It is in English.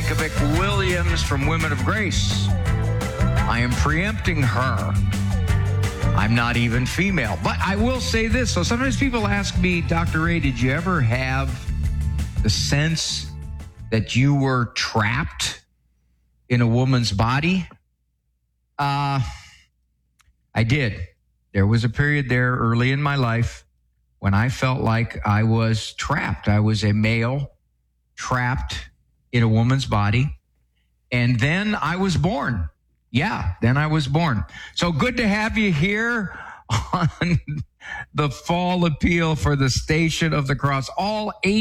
Yankovic Williams from Women of Grace. I am preempting her. I'm not even female. But I will say this. So sometimes people ask me, Dr. Ray, did you ever have the sense that you were trapped in a woman's body? I did. There was a period there early in my life when I felt like I was trapped. I was a male trapped in a woman's body. And then I was born. Yeah, then I was born. So good to have you here on the fall appeal for the Station of the Cross. All 8